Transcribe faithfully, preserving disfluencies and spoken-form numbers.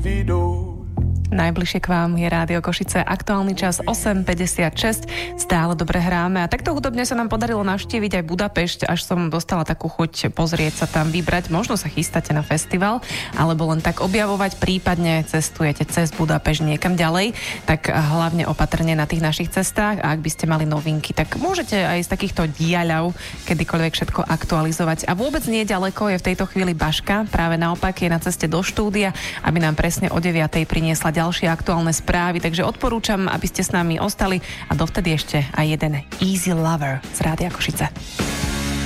Najbližšie k vám je Rádio Košice, aktuálny čas osem päťdesiatšesť, stále dobre hráme a takto hudobne sa nám podarilo navštíviť aj Budapešť, až som dostala takú chuť pozrieť sa tam, vybrať, možno sa chystáte na festival, alebo len tak objavovať, prípadne cestujete cez Budapešť niekam ďalej, tak hlavne opatrne na tých našich cestách a ak by ste mali novinky, tak môžete aj z takýchto diaľov kedykoľvek všetko aktualizovať a vôbec nie ďaleko je v tejto chvíli Baška, práve naopak je na ceste do štúdia, aby nám presne o deviatej priniesla ďalšie aktuálne správy, takže odporúčam, aby ste s nami ostali a dovtedy ešte aj jeden Easy Lover z Rádia Košice.